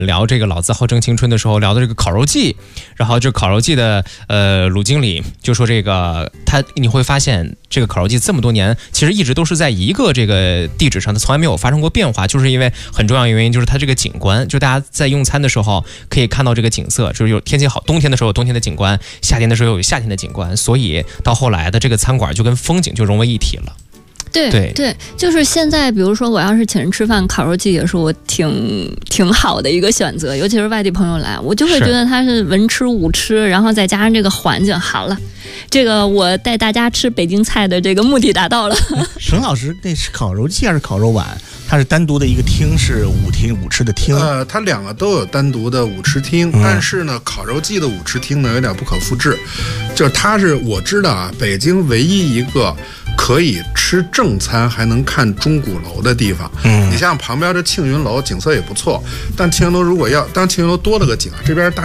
聊这个老字号正青春的时候聊的这个烤肉季，然后这烤肉季的鲁经理就说这个你会发现这个烤肉季这么多年其实一直都是在一个这个地址上，它从来没有发生过变化，就是因为很重要的原因就是它这个景观，就大家在用餐的时候可以看到这个景色，就是有天气好，冬天的时候有冬天的景观，夏天的时候有夏天的景观，所以到后来的这个餐馆就跟风景就融为一体了。 对，就是现在比如说我要是请人吃饭，烤肉季也是我挺好的一个选择，尤其是外地朋友来，我就会觉得它是文吃武吃，然后再加上这个环境好了，这个我带大家吃北京菜的这个目的达到了。 沈老师，那是烤肉季还是烤肉碗？它是单独的一个厅，是舞吃的厅。 它两个都有单独的舞吃厅，但是呢，烤肉季的舞吃厅呢有点不可复制，就是它是我知道啊，北京唯一一个可以吃正餐还能看钟鼓楼的地方。你像旁边的庆云楼景色也不错，但庆云楼如果当庆云楼多了个景啊，这边大